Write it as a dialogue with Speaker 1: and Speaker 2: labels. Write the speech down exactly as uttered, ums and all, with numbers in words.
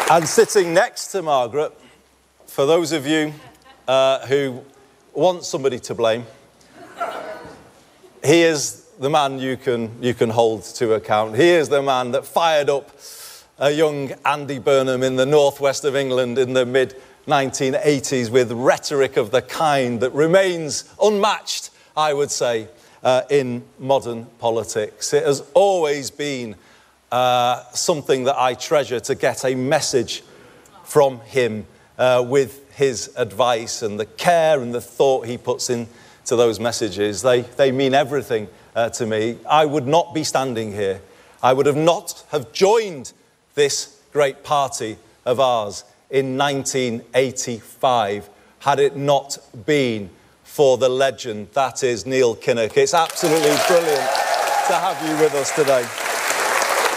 Speaker 1: And sitting next to Margaret, for those of you uh, who want somebody to blame, he is the man you can, you can hold to account. He is the man that fired up a young Andy Burnham in the northwest of England in the mid nineteen eighties with rhetoric of the kind that remains unmatched, I would say, uh, in modern politics. It has always been uh, something that I treasure to get a message from him uh, with his advice and the care and the thought he puts into those messages. They, they mean everything uh, to me. I would not be standing here. I would have not have joined this great party of ours in nineteen eighty-five had it not been for the legend that is Neil Kinnock. It's absolutely brilliant to have you with us today.